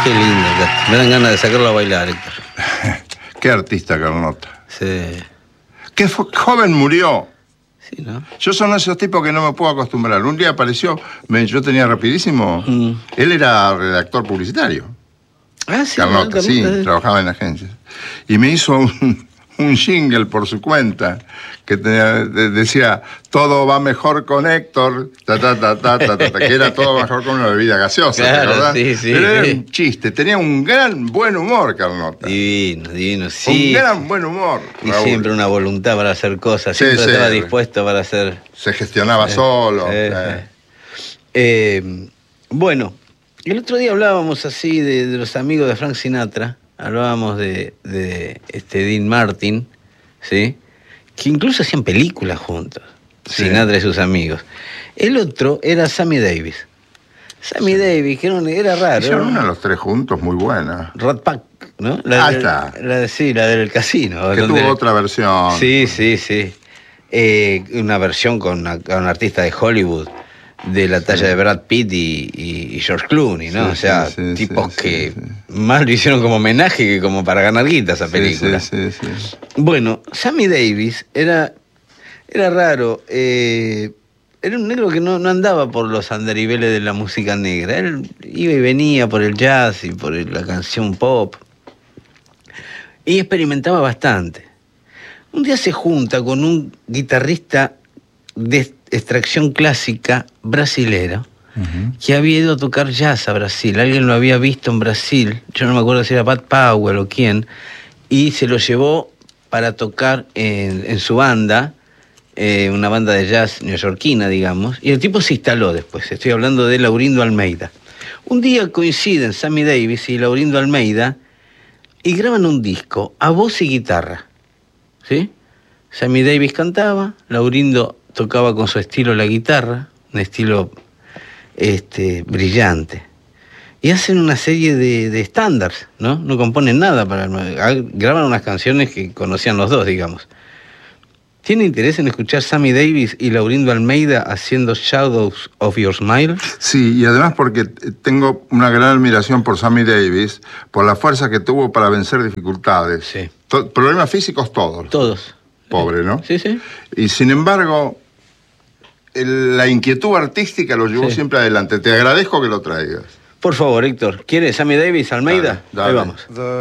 Qué lindo, me dan ganas de sacarlo a bailar, Héctor. Qué artista, Carlota. Sí. Qué joven murió. Sí, ¿no? Yo son esos tipos que no me puedo acostumbrar. Un día apareció, yo tenía rapidísimo. Él era redactor publicitario. Ah, sí. Carlota, sí, trabajaba en agencias. Y me hizo un jingle por su cuenta que decía: todo va mejor con Héctor, que era todo mejor con una bebida gaseosa, claro, ¿verdad? Sí, pero era un chiste, tenía un gran buen humor, Carlota. Divino, sí. Un gran buen humor, Y Raúl. siempre una voluntad para hacer cosas, siempre estaba dispuesto para hacer... Se gestionaba solo. Bueno, el otro día hablábamos así de los amigos de Frank Sinatra, hablábamos de Dean Martin, ¿sí? Que incluso hacían películas juntos, sí. Sinatra y sus amigos. El otro era Sammy Davis. Sammy Davis, que era raro. Hicieron una de los tres juntos, muy buena. Rat Pack, ¿no? La del casino. Que tuvo otra versión. Sí. Una versión con un artista de Hollywood de la talla de Brad Pitt y George Clooney, ¿no? Tipos que más lo hicieron como homenaje que como para ganar guita esa película. Sí. Bueno, Sammy Davis era raro. Era un negro que no andaba por los andariveles de la música negra. Él iba y venía por el jazz y por la canción pop. Y experimentaba bastante. Un día se junta con un guitarrista de extracción clásica brasilero, que había ido a tocar jazz a Brasil. Alguien lo había visto en Brasil, yo no me acuerdo si era Pat Powell o quién, y se lo llevó para tocar en su banda, una banda de jazz neoyorquina, digamos, y el tipo se instaló después. Estoy hablando de Laurindo Almeida. Un día coinciden Sammy Davis y Laurindo Almeida y graban un disco a voz y guitarra, ¿sí? Sammy Davis cantaba, Laurindo tocaba con su estilo la guitarra, un estilo brillante. Y hacen una serie de estándares, ¿no? No componen nada, graban unas canciones que conocían los dos, digamos. ¿Tiene interés en escuchar Sammy Davis y Laurindo Almeida haciendo Shadows of Your Smile? Sí, y además porque tengo una gran admiración por Sammy Davis, por la fuerza que tuvo para vencer dificultades. Sí. Problemas físicos todos. Todos. Pobre, ¿no? Sí. Y sin embargo, la inquietud artística lo llevó siempre adelante. Te agradezco que lo traigas. Por favor, Héctor. ¿Quieres Sammy Davis, Almeida? Dale. Ahí vamos.